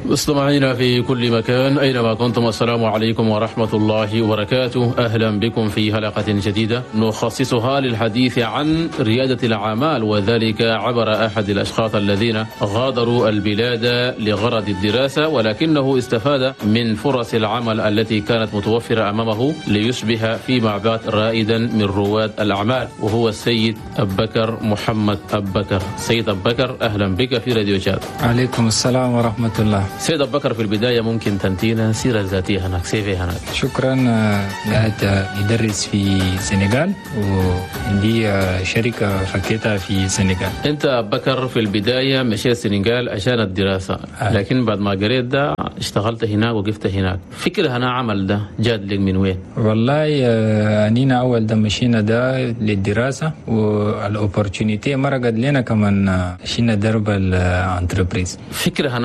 مستمعينا في كل مكان أينما كنتم، السلام عليكم ورحمة الله وبركاته. أهلا بكم في حلقة جديدة نخصصها للحديث عن ريادة الأعمال، وذلك عبر أحد الأشخاص الذين غادروا البلاد لغرض الدراسة ولكنه استفاد من فرص العمل التي كانت متوفرة أمامه ليصبح فيما بعد رائدا من رواد الأعمال، وهو السيد أبو بكر محمد أبو بكر. سيد أبو بكر، أهلا بك في راديو شاد. عليكم السلام ورحمة الله. سيد أبو بكر، في البداية ممكن تنتينا سيرة ذاتية هناك، سيفي هناك. شكرا. قاعد يدرس في السنغال وعندي شركة فكيتها في السنغال. أنت أبو بكر في البداية مشيت السنغال عشان الدراسة، لكن بعد ما قريت ده اشتغلت هناك وقفت هناك. فكرة هنا عمل ده جاد لك من وين؟ والله أنينا أول ده مشينا ده للدراسة والأوبورتونيتي مرقت لنا كمان مشينا درب الانتربريز. فكرة هنا